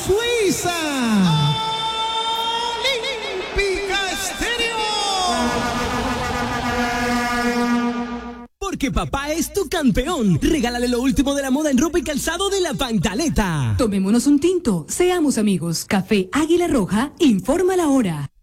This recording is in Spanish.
Suiza. Olímpica Estéreo. Porque papá es tu campeón. Regálale lo último de la moda en ropa y calzado de La Pantaleta. Tomémonos un tinto, seamos amigos. Café Águila Roja, informa la hora.